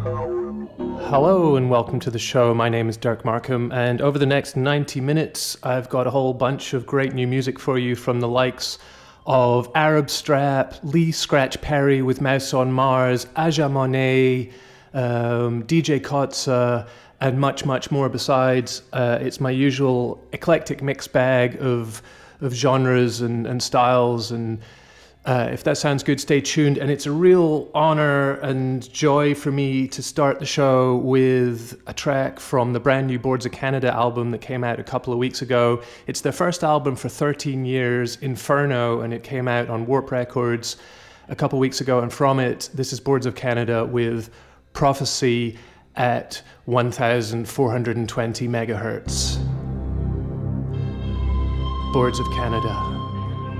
Hello and welcome to the show. My name is Dirk Markham, and over the next 90 minutes, I've got a whole bunch of great new music for you from the likes of Arab Strap, Lee Scratch Perry with Mouse on Mars, Aja Monet, DJ Kotza, and much, much more besides. It's my usual eclectic mixed bag of genres and styles, and if that sounds good, stay tuned. And it's a real honor and joy for me to start the show with a track from the brand new Boards of Canada album that came out a couple of weeks ago. It's their first album for 13 years, Inferno, and it came out on Warp Records a couple of weeks ago. And from it, this is Boards of Canada with Prophecy at 1420 megahertz. Boards of Canada.